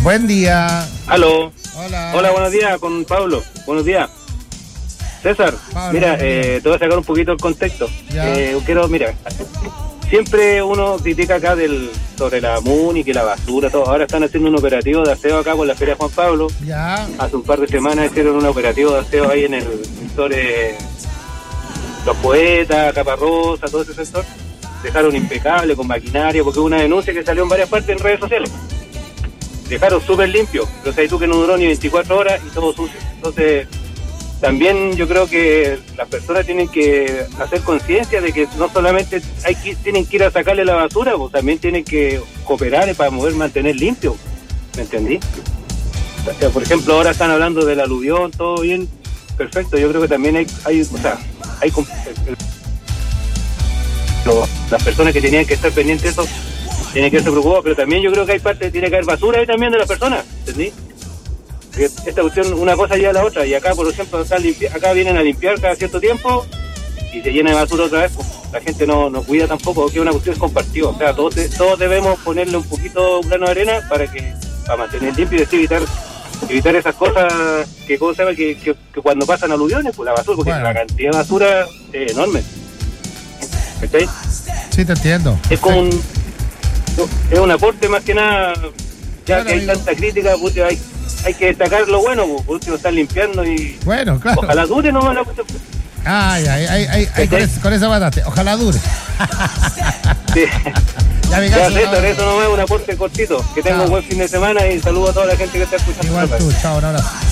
Buen día. Aló. Hola. Hola, buenos días, con Pablo. Buenos días. César, Pablo, mira, te voy a sacar un poquito el contexto. Mira, siempre uno critica acá sobre la MUNI, que la basura, todo. Ahora están haciendo un operativo de aseo acá con la Feria Juan Pablo. Ya. Hace un par de semanas hicieron un operativo de aseo ahí en el sector Los Poetas, Caparrosa, todo ese sector. Dejaron impecable, con maquinaria, porque hubo una denuncia que salió en varias partes en redes sociales. Dejaron súper limpio, pero sabes tú que no duró ni 24 horas y todo sucio. Entonces, también yo creo que las personas tienen que hacer conciencia de que no solamente tienen que ir a sacarle la basura, pues también tienen que cooperar para mantener limpio. ¿Me entendí? O sea, por ejemplo, ahora están hablando del aluvión, todo bien, perfecto. Yo creo que también las personas que tenían que estar pendientes de eso tienen que estar preocupados, pero también yo creo que hay parte, tiene que haber basura ahí también de las personas, ¿entendí? Porque esta cuestión, una cosa lleva a la otra, y acá, por ejemplo, acá vienen a limpiar cada cierto tiempo y se llena de basura otra vez, pues la gente no cuida tampoco, que es una cuestión compartida. O sea, todos debemos ponerle un poquito un grano de arena para mantener limpio y así evitar esas cosas que cuando pasan aluviones, pues la basura, porque la cantidad de basura es enorme. ¿Cachai? Sí, te entiendo. Es como es un aporte más que nada, ya que hay tanta crítica, pues, hay que destacar lo bueno, pues, por último están limpiando y bueno, claro. Ojalá dure nomás la cuestión. Con eso mataste, ojalá dure. Sí. Ya, César, eso nomás es un aporte cortito. Que tenga un buen fin de semana y saludo a toda la gente que está escuchando. Igual tú, chao, un abrazo.